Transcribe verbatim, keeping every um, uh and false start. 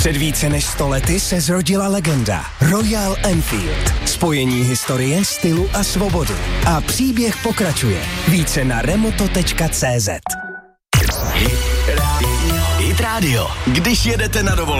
Před více než sto lety se zrodila legenda Royal Enfield. Spojení historie, stylu a svobody. A příběh pokračuje. Více na remoto tečka cé zet. Hit Radio. Když jedete na dovolenou.